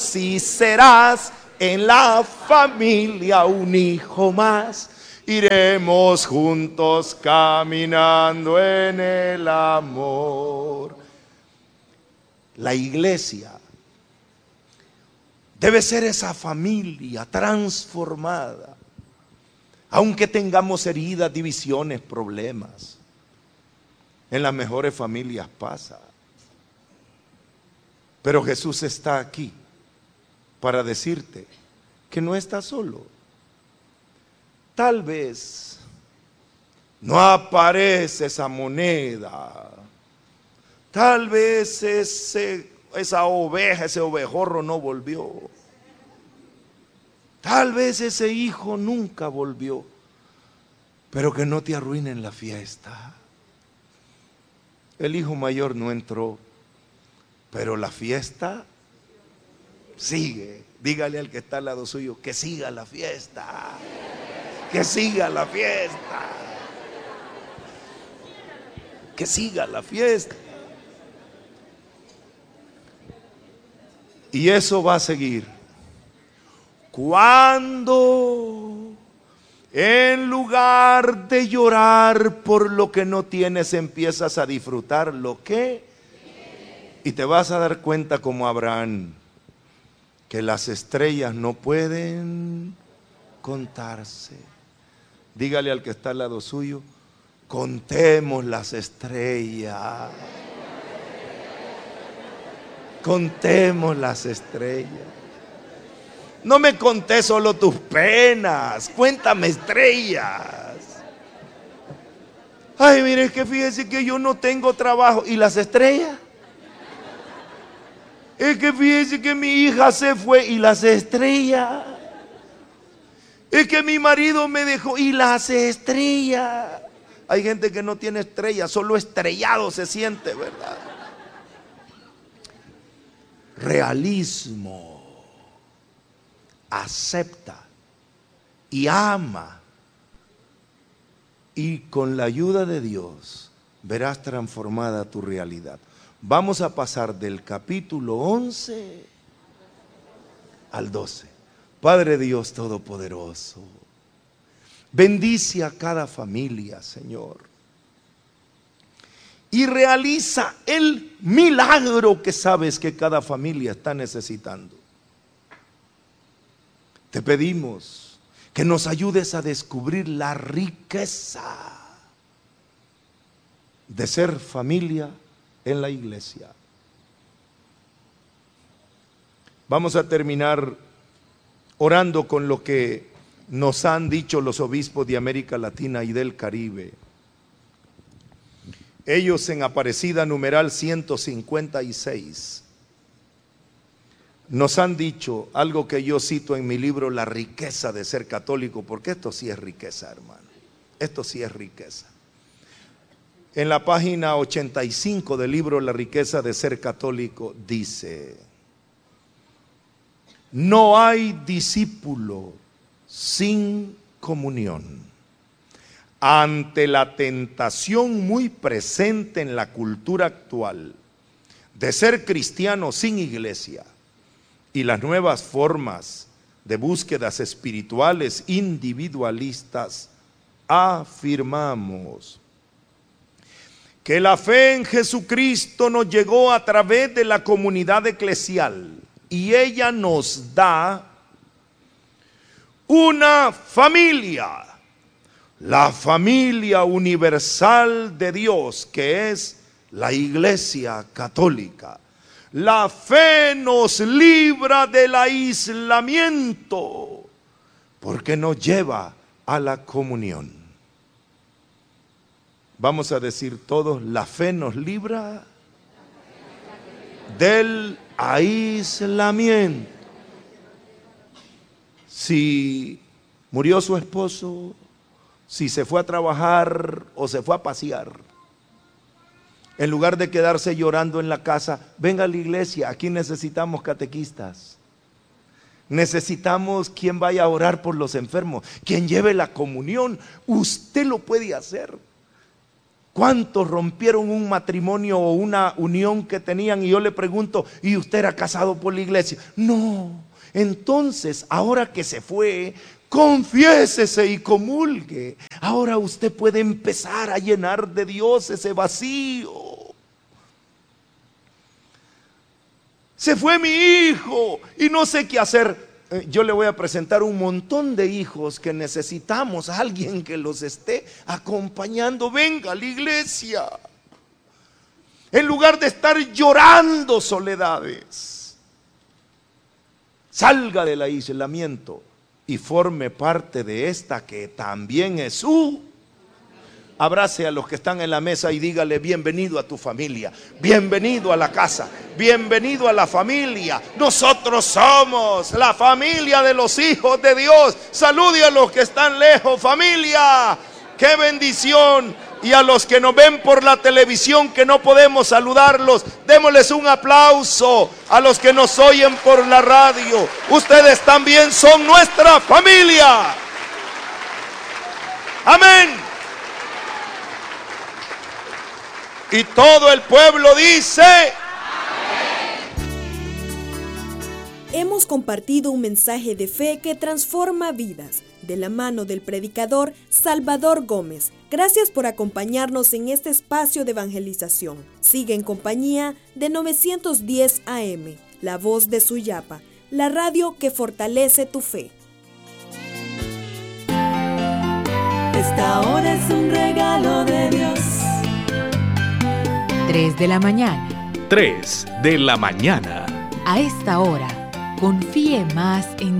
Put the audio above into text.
si serás en la familia un hijo más. Iremos juntos caminando en el amor. La iglesia debe ser esa familia transformada. Aunque tengamos heridas, divisiones, problemas, en las mejores familias pasa. Pero Jesús está aquí para decirte que no estás solo. Tal vez no aparece esa moneda. Tal vez esa oveja, ese ovejorro no volvió. Tal vez ese hijo nunca volvió. Pero que no te arruinen la fiesta. El hijo mayor no entró, pero la fiesta sigue. Dígale al que está al lado suyo que siga la fiesta. Que siga la fiesta. Que siga la fiesta. Y eso va a seguir. Cuando en lugar de llorar por lo que no tienes, empiezas a disfrutar lo que. Y te vas a dar cuenta como Abraham, que las estrellas no pueden contarse. Dígale al que está al lado suyo, contemos las estrellas. Contemos las estrellas. No me contés solo tus penas, cuéntame estrellas. Ay, mire, es que fíjese que yo no tengo trabajo. ¿Y las estrellas? Es que fíjese que mi hija se fue. ¿Y las estrellas? Es que mi marido me dejó. ¿Y las estrellas? Hay gente que no tiene estrellas, solo estrellado se siente, ¿verdad? Realismo. Acepta y ama, y con la ayuda de Dios verás transformada tu realidad. Vamos a pasar del capítulo 11 al 12. Padre Dios Todopoderoso, bendice a cada familia, Señor, y realiza el milagro que sabes que cada familia está necesitando. Te pedimos que nos ayudes a descubrir la riqueza de ser familia en la iglesia. Vamos a terminar orando con lo que nos han dicho los obispos de América Latina y del Caribe. Ellos en Aparecida numeral 156 nos han dicho algo que yo cito en mi libro, La riqueza de ser católico, porque esto sí es riqueza, hermano. Esto sí es riqueza. En la página 85 del libro La riqueza de ser católico dice: no hay discípulo sin comunión. Ante la tentación muy presente en la cultura actual de ser cristiano sin iglesia y las nuevas formas de búsquedas espirituales individualistas, afirmamos que la fe en Jesucristo nos llegó a través de la comunidad eclesial y ella nos da una familia, la familia universal de Dios, que es la Iglesia Católica. La fe nos libra del aislamiento porque nos lleva a la comunión. Vamos a decir todos: la fe nos libra del aislamiento. Si murió su esposo, si se fue a trabajar o se fue a pasear, en lugar de quedarse llorando en la casa, venga a la iglesia. Aquí necesitamos catequistas. Necesitamos quien vaya a orar por los enfermos, quien lleve la comunión. Usted lo puede hacer. ¿Cuántos rompieron un matrimonio o una unión que tenían? Y yo le pregunto, ¿y usted era casado por la iglesia? No. Entonces, ahora que se fue, confiésese y comulgue. Ahora usted puede empezar a llenar de Dios ese vacío. Se fue mi hijo y no sé qué hacer. Yo le voy a presentar un montón de hijos que necesitamos a alguien que los esté acompañando. Venga a la iglesia. En lugar de estar llorando soledades, salga del aislamiento y forme parte de esta que también es su. Abrace a los que están en la mesa y dígale: bienvenido a tu familia, bienvenido a la casa, bienvenido a la familia. Nosotros somos la familia de los hijos de Dios. Salude a los que están lejos, familia. ¡Qué bendición! Y a los que nos ven por la televisión que no podemos saludarlos, démosles un aplauso. A los que nos oyen por la radio, ustedes también son nuestra familia. Amén. Y todo el pueblo dice: Hemos compartido un mensaje de fe que transforma vidas, de la mano del predicador Salvador Gómez. Gracias por acompañarnos en este espacio de evangelización. Sigue en compañía de 910 AM, La Voz de Suyapa, la radio que fortalece tu fe. Esta hora es un regalo de Dios. 3 de la mañana. 3 de la mañana. A esta hora, confíe más en